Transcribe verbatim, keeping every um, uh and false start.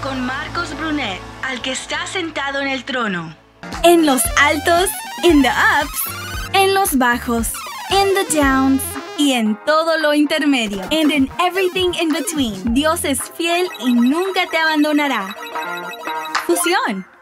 con Marcos Brunet, al que está sentado en el trono. En los altos, in the ups, en los bajos, in the downs y en todo lo intermedio. And in everything in between. Dios es fiel y nunca te abandonará. Fusión.